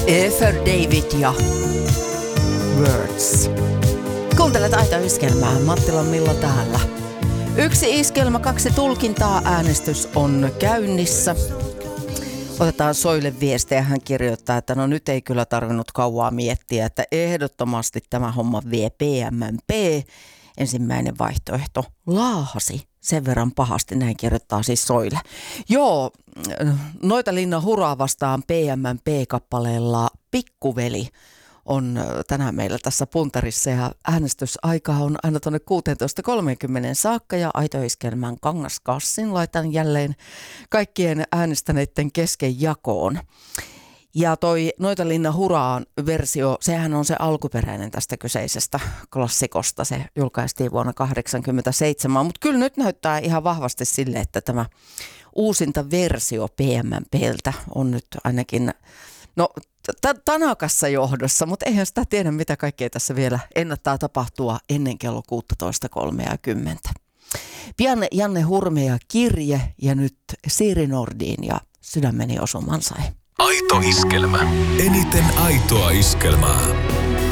Ether David ja Words. Kuuntelet Aito Iskelmää, Mattila Milla täällä. 1 iskelmä, 2 tulkintaa, äänestys on käynnissä. Otetaan Soille viestejä, hän kirjoittaa, että no nyt ei kyllä tarvinnut kauaa miettiä, että ehdottomasti tämä homma vie PMMP. Ensimmäinen vaihtoehto laahasi sen verran pahasti, näin kirjoittaa siis Soille. Joo, Noitalinna Huraa vastaan PMMP-kappaleella Pikkuveli on tänään meillä tässä puntarissa ja äänestysaika on aina tuonne 16.30 saakka ja Aito Iskelmän kangaskassin laitan jälleen kaikkien äänestäneiden kesken jakoon. Ja toi Noitalinna Huraan versio, sehän on se alkuperäinen tästä kyseisestä klassikosta. Se julkaistiin vuonna 1987, mutta kyllä nyt näyttää ihan vahvasti sille, että tämä uusinta versio PMMPltä on nyt ainakin, no tanakassa johdossa, mutta eihän sitä tiedä, mitä kaikkea tässä vielä ennättää tapahtua ennen kello 16.30. Pian Janne Hurme ja Kirje ja nyt Siiri Nordin ja Sydämeni osuman sai. Aito Iskelmä. Eniten aitoa iskelmää.